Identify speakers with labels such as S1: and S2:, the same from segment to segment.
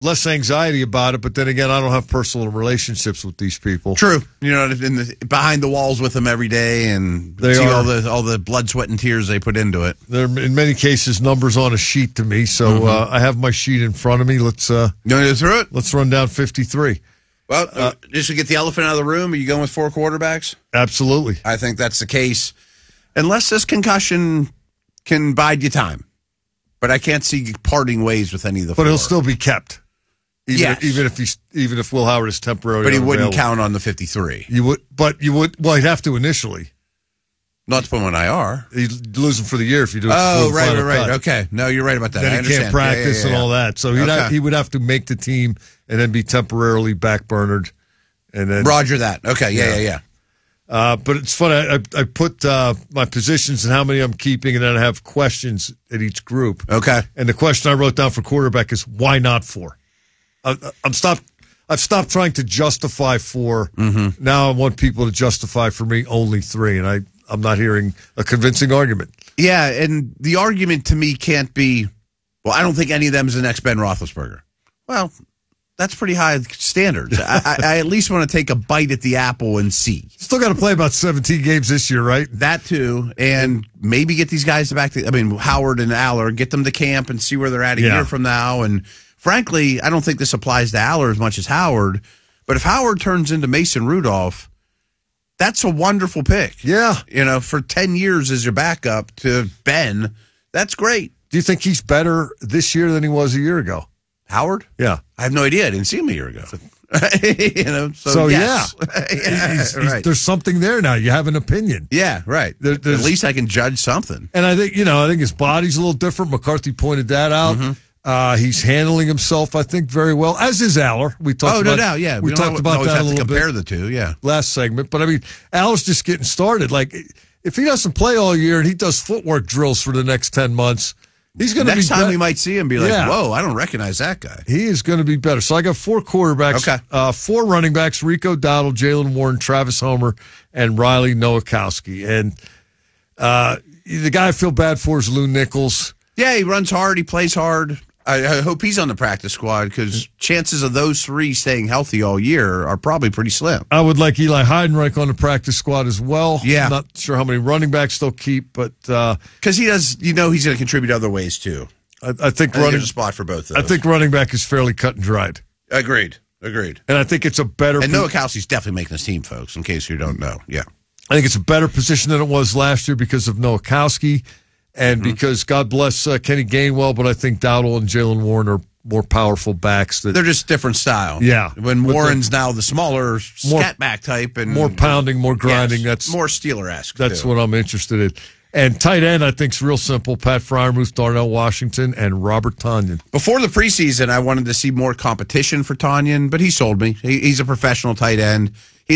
S1: less anxiety about it, but then again, I don't have personal relationships with these people.
S2: True. Behind the walls with them every day and all the blood, sweat, and tears they put into it.
S1: They're, in many cases, numbers on a sheet to me, so I have my sheet in front of me. Let's
S2: you want to go through it?
S1: Let's run down 53.
S2: Well, just to get the elephant out of the room, are you going with 4 quarterbacks?
S1: Absolutely.
S2: I think that's the case, unless this concussion can bide you time. But I can't see parting ways with any of the 4.
S1: But he'll still be kept.
S2: Yes.
S1: Even if Will Howard is temporarily
S2: But he wouldn't
S1: unavailable.
S2: count on the 53.
S1: You would. Well, he'd have to initially.
S2: Not to put him on IR.
S1: You'd lose him for the year if you do it.
S2: Right. Okay. No, you're right about that.
S1: Then
S2: I
S1: he
S2: understand.
S1: can't practice and all that. So he would have to make the team and then be temporarily backburnered. And then
S2: Roger that. Okay. Yeah.
S1: But it's funny. I put my positions and how many I'm keeping, and then I have questions at each group.
S2: Okay.
S1: And the question I wrote down for quarterback is why not 4? I've stopped trying to justify 4. Mm-hmm. Now I want people to justify for me only 3, and I'm not hearing a convincing argument.
S2: Yeah, and the argument to me can't be, well, I don't think any of them is the next Ben Roethlisberger. Well, that's pretty high standards. I at least want to take a bite at the apple and see.
S1: Still got to play about 17 games this year, right?
S2: That too, and maybe get these guys back to, Howard and Aller, get them to camp and see where they're at a year from now. And frankly, I don't think this applies to Aller as much as Howard. But if Howard turns into Mason Rudolph, that's a wonderful pick.
S1: Yeah.
S2: For 10 years as your backup to Ben, that's great.
S1: Do you think he's better this year than he was a year ago?
S2: Howard?
S1: Yeah.
S2: I have no idea. I didn't see him a year ago.
S1: So
S2: yes.
S1: Right. There's something there now. You have an opinion.
S2: Yeah, right. At least I can judge something.
S1: And I think his body's a little different. McCarthy pointed that out. Mm-hmm. He's handling himself, I think, very well, as is Aller. We talked
S2: no doubt, yeah.
S1: We talked about that a little bit.
S2: Compare the two, yeah.
S1: Last segment. But, Aller's just getting started. Like, if he doesn't play all year and he does footwork drills for the next 10 months, he's going to be
S2: next time we might see him be like, whoa, I don't recognize that guy.
S1: He is going to be better. So I got 4 quarterbacks, 4 running backs, Rico Dowdle, Jalen Warren, Travis Homer, and Riley Nowakowski. And the guy I feel bad for is Lou Nichols.
S2: Yeah, he runs hard. He plays hard. I hope he's on the practice squad because chances of those 3 staying healthy all year are probably pretty slim.
S1: I would like Eli Heidenreich on the practice squad as well.
S2: Yeah.
S1: I'm not sure how many running backs they'll keep, but
S2: because he does, he's going to contribute other ways too.
S1: I think
S2: there's a spot for both of those.
S1: I think running back is fairly cut and dried.
S2: Agreed.
S1: And I think it's a better.
S2: And Nowakowski's definitely making this team, folks. In case you don't know, yeah.
S1: I think it's a better position than it was last year because of Nowakowski. And because, God bless Kenny Gainwell, but I think Dowdle and Jalen Warren are more powerful backs.
S2: They're just different style.
S1: Yeah.
S2: When Warren's now the smaller scat back type. And
S1: more pounding, more grinding.
S2: Yes, more Steeler-esque.
S1: That's what I'm interested in. And tight end, I think, is real simple. Pat Freiermuth, Darnell Washington, and Robert Tonyan.
S2: Before the preseason, I wanted to see more competition for Tonyan, but he sold me. He's a professional tight end.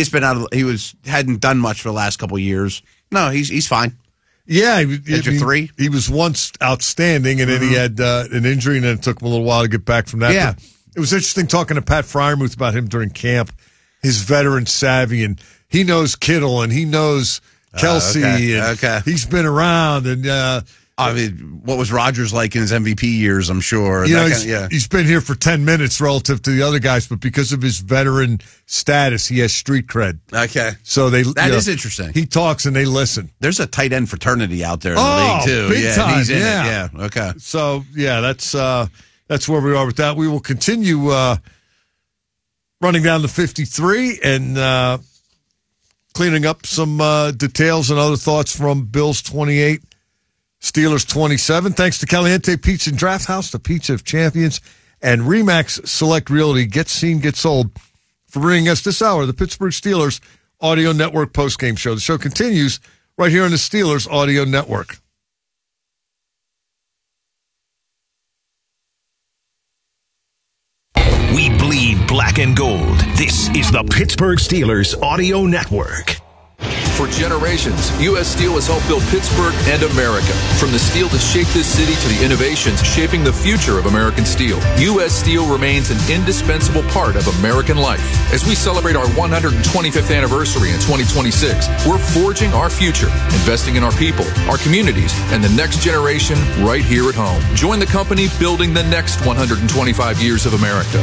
S2: Hadn't done much for the last couple of years. No, he's fine.
S1: Yeah,
S2: your 3.
S1: He was once outstanding, and then he had an injury, and then it took him a little while to get back from that.
S2: Yeah,
S1: but it was interesting talking to Pat Freiermuth about him during camp. His veteran savvy, and he knows Kittle, and he knows Kelsey, and he's been around, and
S2: what was Rodgers like in his MVP years? I'm sure.
S1: He's been here for 10 minutes relative to the other guys, but because of his veteran status, he has street cred.
S2: Okay,
S1: so
S2: that is interesting.
S1: He talks and they listen.
S2: There's a tight end fraternity out there in the league too.
S1: Big time.
S2: He's in it. Yeah. Okay.
S1: So that's where we are with that. We will continue running down to 53 and cleaning up some details and other thoughts from Bills 28. Steelers 27. Thanks to Caliente Pizza and Draft House, the Pizza of Champions, and Remax Select Realty. Get seen, get sold for bringing us this hour, the Pittsburgh Steelers Audio Network postgame show. The show continues right here on the Steelers Audio Network.
S3: We bleed black and gold. This is the Pittsburgh Steelers Audio Network. For generations, U.S. Steel has helped build Pittsburgh and America. From the steel that shaped this city to the innovations shaping the future of American steel, U.S. Steel remains an indispensable part of American life. As we celebrate our 125th anniversary in 2026, we're forging our future, investing in our people, our communities, and the next generation right here at home. Join the company building the next 125 years of America.